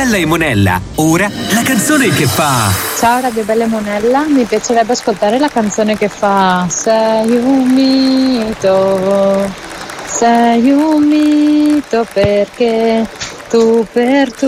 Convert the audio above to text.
Bella e Monella, ora la canzone che fa... Ciao Radio Bella e Monella, mi piacerebbe ascoltare la canzone che fa sei un mito perché tu per tu